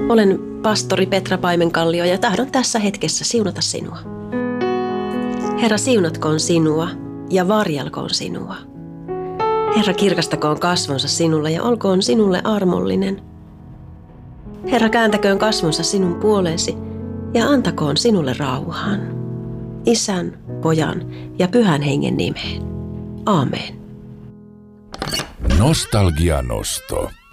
Olen pastori Petra Paimenkallio ja tahdon tässä hetkessä siunata sinua. Herra, siunatkoon sinua ja varjelkoon sinua. Herra, kirkastakoon kasvonsa sinulle ja olkoon sinulle armollinen. Herra, kääntäköön kasvonsa sinun puoleesi ja antakoon sinulle rauhan. Isän, Pojan ja Pyhän Hengen nimeen. Aamen. Nostalgianosto.